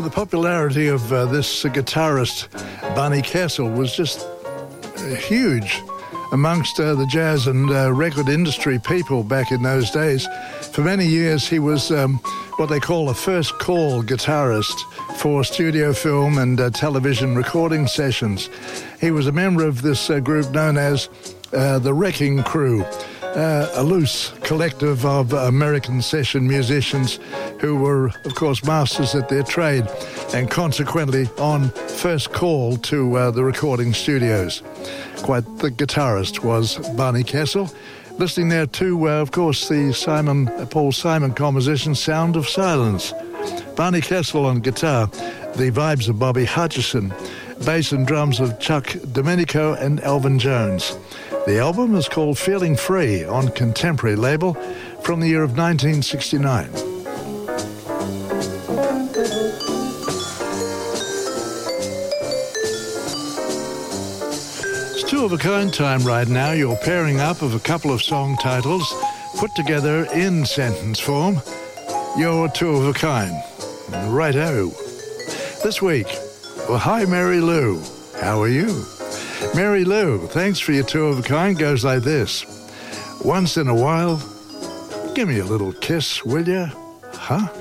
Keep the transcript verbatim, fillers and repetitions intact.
The popularity of uh, this uh, guitarist, Barney Kessel, was just uh, huge amongst uh, the jazz and uh, record industry people back in those days. For many years, he was um, what they call a first call guitarist for studio film and uh, television recording sessions. He was a member of this uh, group known as uh, the Wrecking Crew, uh, a loose collective of American session musicians who were, of course, masters at their trade and consequently on first call to uh, the recording studios. Quite the guitarist was Barney Kessel. Listening there to, uh, of course, the Simon uh, Paul Simon composition, Sound of Silence. Barney Kessel on guitar, the vibes of Bobby Hutcherson, bass and drums of Chuck Domenico and Elvin Jones. The album is called Feeling Free on Contemporary label from the year of nineteen sixty-nine. Two-of-a-kind time right now. You're pairing up of a couple of song titles put together in sentence form. You're two-of-a-kind. Righto. This week, well, hi, Mary Lou. How are you? Mary Lou, thanks for your two-of-a-kind, goes like this. Once in a while, give me a little kiss, will ya? Huh?